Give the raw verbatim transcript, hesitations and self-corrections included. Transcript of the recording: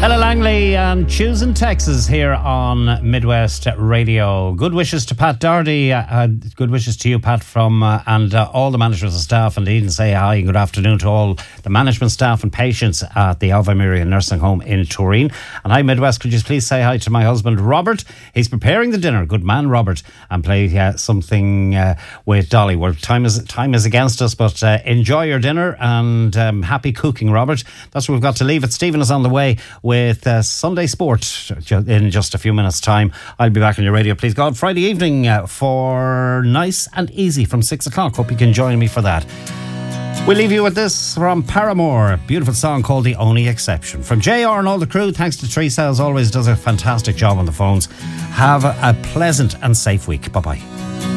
Ella Langley and Choosing Texas here on Midwest Radio. Good wishes to Pat Doherty. Uh, good wishes to you, Pat, from uh, and uh, all the management and staff, and even say hi and good afternoon to all the management staff and patients at the Ave Maria Nursing Home in Turin. And hi, Midwest, could you please say hi to my husband, Robert? He's preparing the dinner. Good man, Robert. And play uh, something uh, with Dolly. Well, time is time is against us, but uh, enjoy your dinner and um, happy cooking, Robert. That's where we've got to leave it. Stephen is on the way with uh, Sunday Sport in just a few minutes' time. I'll be back on your radio, please God, Friday evening uh, for Nice and Easy from six o'clock. Hope you can join me for that. We'll leave you with this from Paramore, a beautiful song called The Only Exception. From J R and all the crew, thanks to Teresa, as always, does a fantastic job on the phones. Have a, a pleasant and safe week. Bye-bye.